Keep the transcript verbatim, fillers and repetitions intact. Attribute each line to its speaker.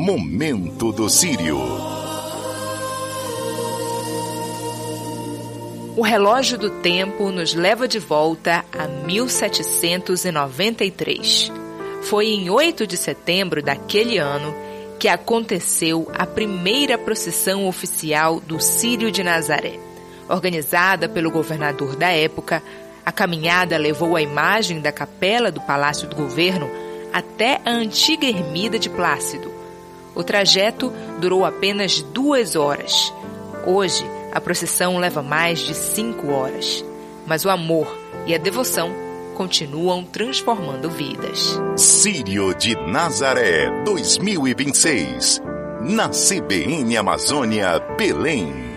Speaker 1: Momento do Círio.
Speaker 2: O relógio do tempo nos leva de volta a mil setecentos e noventa e três. Foi em oito de setembro daquele ano que aconteceu a primeira procissão oficial do Círio de Nazaré. Organizada pelo governador da época, a caminhada levou a imagem da capela do Palácio do Governo até a antiga ermida de Plácido. O trajeto durou apenas duas horas. Hoje, a procissão leva mais de cinco horas. Mas o amor e a devoção continuam transformando vidas.
Speaker 1: Círio de Nazaré dois mil e vinte e seis. Na C B N Amazônia, Belém.